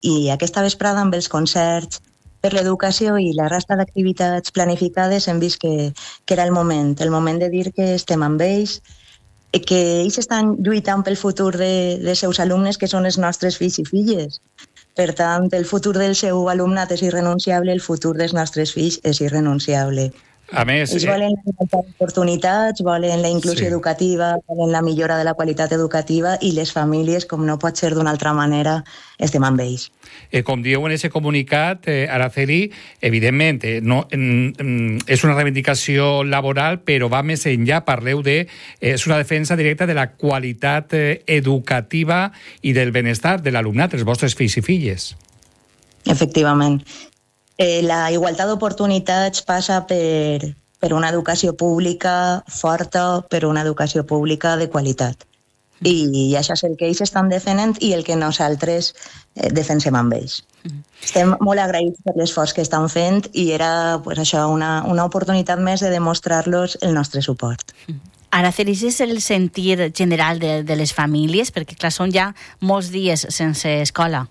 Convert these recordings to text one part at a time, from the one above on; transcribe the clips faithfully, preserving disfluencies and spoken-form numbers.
i aquesta vesprada amb els concerts per l'educació i la resta d'activitats planificades hem vist que, que era el moment, el moment de dir que estem amb ells, que ells estan lluitant pel futur de, de seus alumnes, que són els nostres fills i filles. Per tant, el futur del seu alumnat és irrenunciable, el futur dels nostres fills és irrenunciable. A més, ells volen les oportunitats, volen la inclusió sí. educativa, volen la millora de la qualitat educativa i les famílies, com no pot ser d'una altra manera, estem amb ells. Eh, com dieu en aquest comunicat, eh, Araceli, evidentment, eh, no, mm, és una reivindicació laboral, però va més enllà, parleu de... Eh, és una defensa directa de la qualitat eh, educativa i del benestar de l'alumnat, els vostres fills i filles. Efectivament. Eh, la igualtat d'oportunitats passa per, per una educació pública forta, per una educació pública de qualitat. I, i això és el que ells estan defendent i el que nosaltres eh, defensem amb ells. Mm. Estem molt agraïts per l'esforç que estan fent i era pues, això, una, una oportunitat més de demostrar-los el nostre suport. Mm. Araceli, és el sentir general de, de les famílies? Perquè, clar, són ja molts dies sense escola.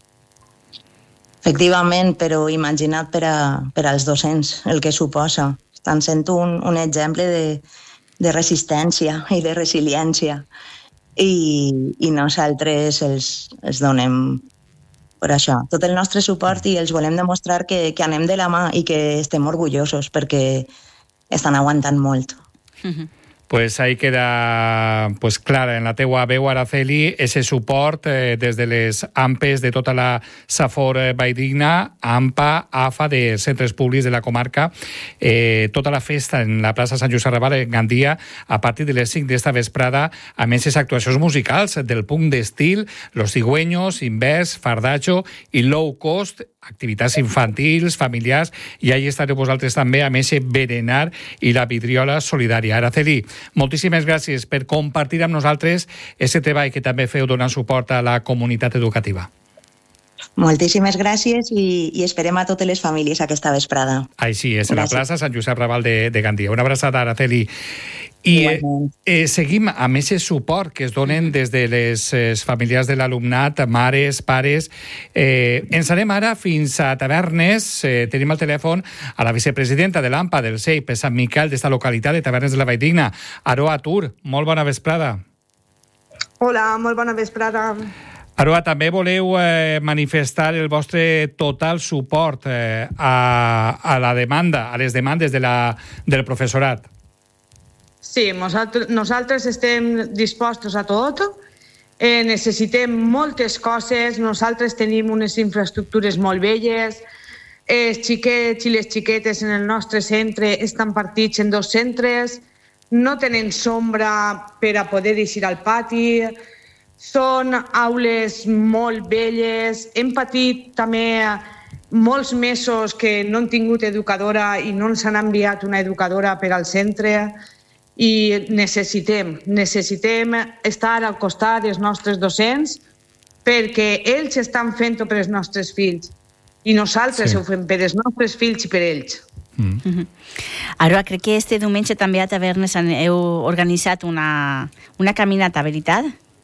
Efectivament, però imagina't per, a, per als docents el que suposa. Estan sent un, un exemple de, de resistència i de resiliència i, i nosaltres els, els donem per això tot el nostre suport i els volem demostrar que, que anem de la mà i que estem orgullosos perquè estan aguantant molt. Mm-hmm. Pues ahí queda pues clara en la teua veu, Araceli, ese suport eh, des de les A M P Es de tota la Safor eh, Valldigna, A M P A, A F A, de centres públics de la comarca, eh, tota la festa en la plaça Sant Josep Raval, en Gandia, a partir de les cinc d'esta vesprada, a més les actuacions musicals del punt d'estil, Los Cigüeños, Invers, Fardacho i Low Cost, activitats infantils, familiars, i ahí estareu vosaltres també amb ese berenar i la vidriola solidària. Araceli, moltíssimes gràcies per compartir amb nosaltres aquest treball que també feu donant suport a la comunitat educativa. Moltíssimes gràcies i, i esperem a totes les famílies aquesta vesprada. Així és, en la plaça Sant Josep Raval de, de Gandia. Una abraçada, Araceli. I eh, eh, seguim amb aquest suport que es donen des de les eh, famílies de l'alumnat, mares, pares. Eh, ens anem ara fins a Tavernes. Eh, tenim al telèfon a la vicepresidenta de l'A M P A del C E I P Sant Miquel d'esta localitat de Tavernes de la Valldigna, Aroa Tur. Molt bona vesprada. Hola, molt bona vesprada. Aroa, també voleu eh, manifestar el vostre total suport eh, a, a la demanda, a les demandes de la, del professorat. Sí, nosaltres, nosaltres estem dispostos a tot. Eh, necessitem moltes coses. Nosaltres tenim unes infraestructures molt belles. Els xiquets i les xiquetes en el nostre centre estan partits en dos centres. No tenen sombra per a poder eixir al pati. Són aules molt belles. Hem patit també molts mesos que no han tingut educadora i no ens han enviat una educadora per al centre i necessitem, necessitem estar al costat dels nostres docents perquè ells estan fent-ho per als nostres fills i nosaltres sí. ho fem per als nostres fills i per ells. Mm. Mm-hmm. Ara, crec que este diumenge també a Tavernes heu organitzat una, una caminata, veritat?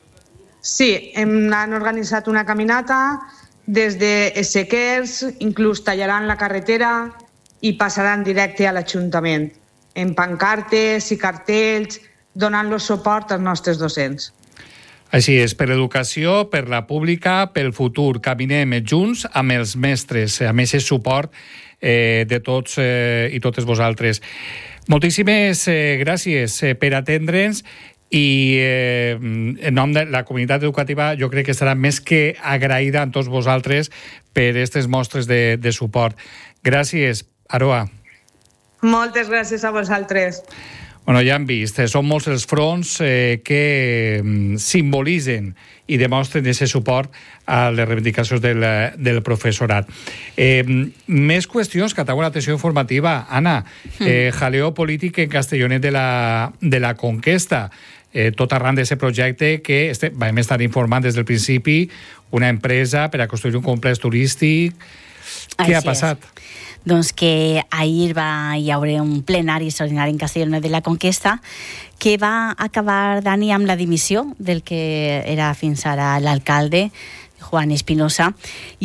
Sí, hem han organitzat una caminata des de Essequers, inclús tallaran la carretera i passaran directe a l'Ajuntament, en pancartes i cartells, donant-los suport als nostres docents. Així és, per l'educació, per la pública, pel futur. Caminem junts amb els mestres, amb aquest suport eh, de tots eh, i totes vosaltres. Moltíssimes eh, gràcies eh, per atendre'ns i eh, en nom de la comunitat educativa jo crec que estarà més que agraïda a tots vosaltres per aquestes mostres de, de suport. Gràcies, Aroa. Moltes gràcies a vosaltres. Bueno, ja han vist, són molts els fronts eh, que simbolitzen i demostren aquest suport a les reivindicacions del, del professorat. Eh, més qüestions que atrauen l'atenció informativa. Anna, eh, jaleo polític en Castellonet de la, de la Conquesta. Eh, tot arran d'aquest projecte que este, vam estar informant des del principi, una empresa per a construir un complex turístic. Què Així ha passat? És. Doncs que ahir va hi haurà un plenari extraordinari en Castellonet de la Conquesta que va acabar, Dani, amb la dimissió del que era fins ara l'alcalde, Juan Espinosa.